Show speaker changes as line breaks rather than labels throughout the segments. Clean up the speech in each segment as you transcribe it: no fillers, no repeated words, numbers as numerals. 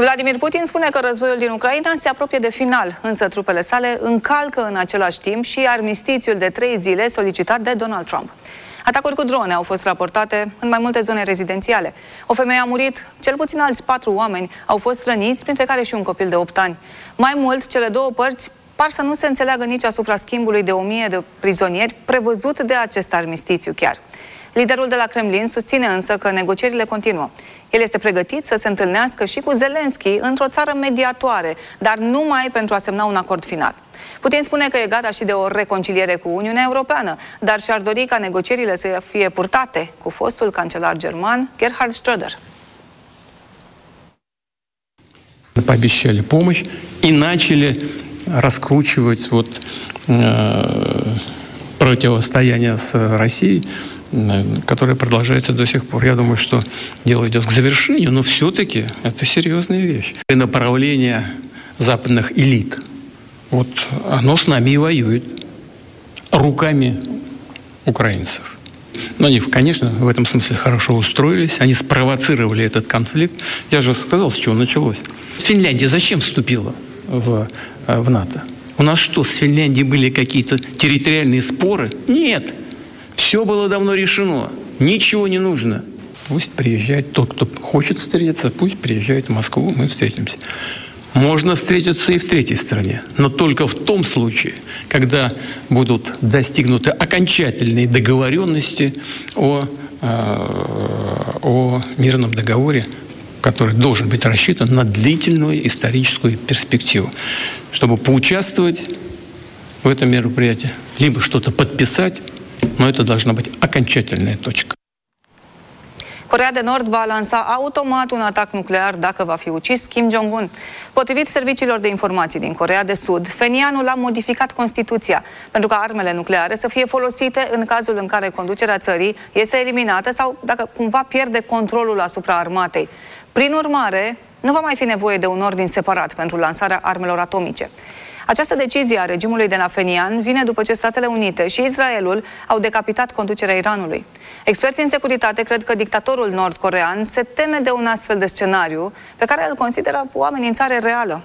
Vladimir Putin spune că războiul din Ucraina se apropie de final, însă trupele sale încalcă în același timp și armistițiul de 3 zile solicitat de Donald Trump. Atacuri cu drone au fost raportate în mai multe zone rezidențiale. O femeie a murit, cel puțin alți 4 oameni au fost răniți, printre care și un copil de 8 ani. Mai mult, cele două părți par să nu se înțeleagă nici asupra schimbului de 1000 de prizonieri prevăzut de acest armistițiu chiar. Liderul de la Kremlin susține însă că negocierile continuă. El este pregătit să se întâlnească și cu Zelensky într-o țară mediatoare, dar numai pentru a semna un acord final. Putin spune că e gata și de o reconciliere cu Uniunea Europeană, dar și-ar dori ca negocierile să fie purtate cu fostul cancelar german Gerhard Schröder.
Пообещали помощь и начали раскручивать противостояние с Россией, которое продолжается до сих пор. Я думаю, что дело идет к завершению, но все-таки это серьезная вещь. И направление западных элит, оно с нами и воюет руками украинцев. Но они, конечно, в этом смысле хорошо устроились, они спровоцировали этот конфликт. Я же сказал, с чего началось. Финляндия зачем вступила в НАТО? У нас что, с Финляндией были какие-то территориальные споры? Нет. Все было давно решено. Ничего не нужно. Пусть приезжает тот, кто хочет встретиться, пусть приезжает в Москву, мы встретимся. Можно встретиться и в третьей стране, но только в том случае, когда будут достигнуты окончательные договоренности о мирном договоре, который должен быть рассчитан на длительную историческую перспективу, чтобы поучаствовать в этом мероприятии, либо что-то подписать, но это должна быть окончательная точка.
Coreea de Nord va lansa automat un atac nuclear dacă va fi ucis Kim Jong-un. Potrivit serviciilor de informații din Coreea de Sud, Phenianul a modificat Constituția pentru ca armele nucleare să fie folosite în cazul în care conducerea țării este eliminată sau dacă cumva pierde controlul asupra armatei. Prin urmare, nu va mai fi nevoie de un ordin separat pentru lansarea armelor atomice. Această decizie a regimului de la Phenian vine după ce Statele Unite și Israelul au decapitat conducerea Iranului. Experții în securitate cred că dictatorul nord-corean se teme de un astfel de scenariu pe care îl consideră o amenințare reală.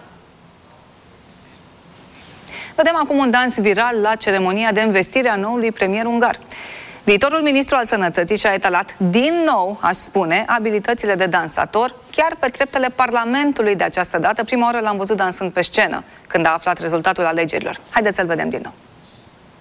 Vedem acum un dans viral la ceremonia de învestire a noului premier ungar. Viitorul ministru al sănătății și-a etalat din nou, aș spune, abilitățile de dansator, chiar pe treptele Parlamentului de această dată. Prima oară l-am văzut dansând pe scenă, când a aflat rezultatul alegerilor. Haideți să-l vedem din nou.